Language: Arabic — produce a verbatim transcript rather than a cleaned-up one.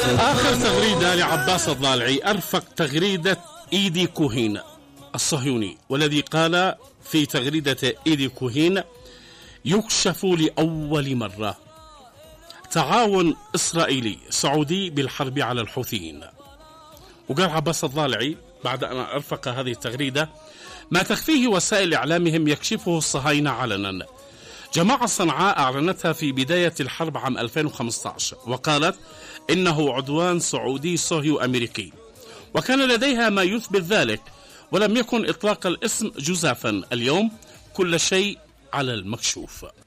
آخر تغريدة لعباس الضالعي أرفق تغريدة إيدي كوهين الصهيوني، والذي قال في تغريدة إيدي كوهين: يكشف لأول مرة تعاون إسرائيلي سعودي بالحرب على الحوثيين. وقال عباس الضالعي بعد أن أرفق هذه التغريدة: ما تخفيه وسائل إعلامهم يكشفه الصهاينة علنا. جماعة صنعاء أعلنتها في بداية الحرب عام ألفين وخمسة عشر وقالت إنه عدوان سعودي صهيو أمريكي، وكان لديها ما يثبت ذلك، ولم يكن إطلاق الاسم جزافا. اليوم كل شيء على المكشوف.